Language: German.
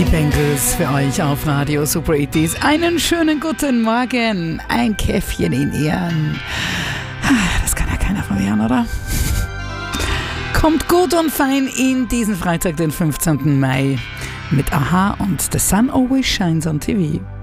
Die Bengals für euch auf Radio Super 80s. Einen schönen guten Morgen. Ein Käffchen in Ehren. Das kann ja keiner verwehren, oder? Kommt gut und fein in diesen Freitag, den 15. Mai. Mit Aha und The Sun Always Shines on TV.